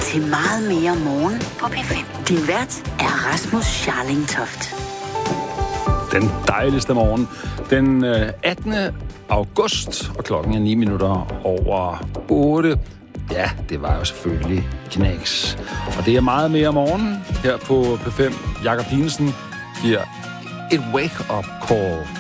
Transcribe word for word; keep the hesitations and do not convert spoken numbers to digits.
til Meget mere morgen på P fem. Din vært er Rasmus Scharling Toft. Den dejligste morgen. Den attende august, og klokken er ni minutter over otte. Ja, det var jo selvfølgelig knæks. Og det er meget mere morgen her på P fem. Jakob Dinesen giver et wake-up call